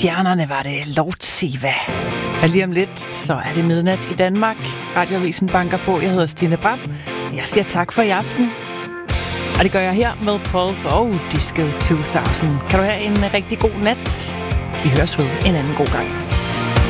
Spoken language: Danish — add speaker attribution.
Speaker 1: Stjernerne var det Lortsiva. Og lige om lidt, så er det midnat i Danmark. Radioavisen banker på. Jeg hedder Stine Bram. Jeg siger tak for i aften. Og det gør jeg her med Pulp og Disco 2000. Kan du have en rigtig god nat? Vi høres ved en anden god gang.